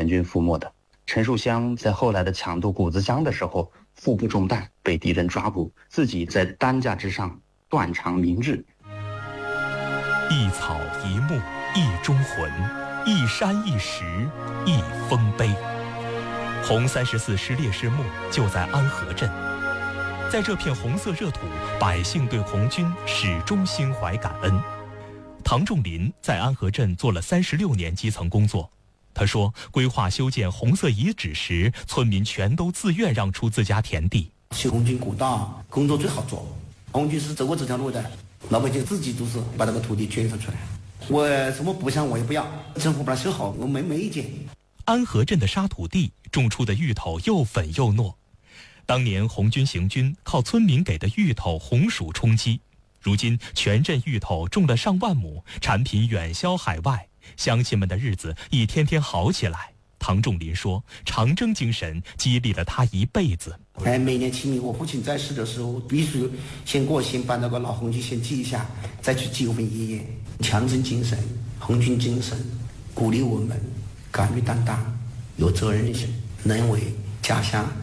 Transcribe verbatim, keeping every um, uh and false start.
全军覆没的。陈树湘在后来的抢渡谷子江的时候，腹部中弹，被敌人抓捕，自己在担架之上断肠明志。 一草一木一忠魂，一山一石一丰碑。红三十四师烈士墓就在安河镇，在这片红色热土，百姓对红军始终心怀感恩。唐仲林在安河镇做了三十六年基层工作。他说，规划修建红色遗址时，村民全都自愿让出自家田地。 修红军古道工作最好做，红军是走过这条路的，老百姓自己都是把这个土地捐上出来。我什么不想我也不要，政府把它修好，我没没意见。 安河镇的沙土地种出的芋头又粉又糯，当年红军行军靠村民给的芋头红薯充饥，如今全镇芋头种了上万亩，产品远销海外，乡亲们的日子一天天好起来。唐仲林说，长征精神激励了他一辈子。 哎，每年清明我父亲在世的时候，必须先过先把那个老红军先祭一下，再去祭我们爷爷。强征精神、红军精神，鼓励我们敢于担当，有责任心，能为家乡